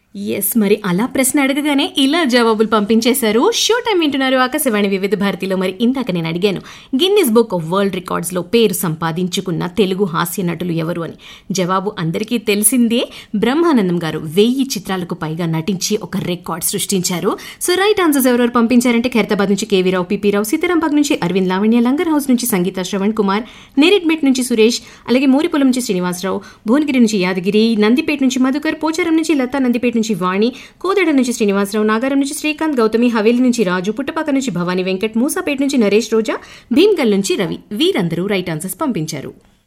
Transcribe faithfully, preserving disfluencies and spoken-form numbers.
Yes, మరి అలా ప్రశ్న అడగగానే ఇలా జవాబులు పంపించేశారు. షో టైం వింటున్నారు ఆకాశవాణి వివిధ భారతిలో. మరి ఇందాక నేను అడిగాను, Guinness book of world records లో పేరు సంపాదించుకున్న తెలుగు హాస్య నటులు ఎవరు అని. జవాబు అందరికీ తెలిసిందే, బ్రహ్మానందం గారు వెయ్యి చిత్రాలకు పైగా నటించి ఒక రికార్డ్ సృష్టించారు. సో రైట్ ఆన్సర్స్ ఎవరెవరు పంపించారంటే, ఖైరతాబాద్ నుంచి కేవీ రావు, పిపి రావు, సీతారాంబాగ్ నుంచి అరవింద్ లావణ్య, లంగర్ హౌస్ నుంచి సంగీత శ్రవణ్ కుమార్, నేరెడ్మెట్ నుంచి సురేష్, అలాగే మూరిపొలం నుంచి శ్రీనివాసరావు, భువనగిరి నుంచి యాదగిరి, నందిపేట నుంచి మధుకర్, పోచారం నుంచి లతా, నందిపేట నుంచి వాణి, కోదడ నుంచి శ్రీనివాసరావు, నాగారం నుంచి శ్రీకాంత్, గౌతమి, హవేలి నుంచి రాజు, పుట్టపాక నుంచి భవానీ వెంకట్, మూసాపేట నుంచి నరేష్, రోజా, భీమ్గల్ నుంచి రవి. వీరందరూ రైట్ ఆన్సర్స్ పంపించారు.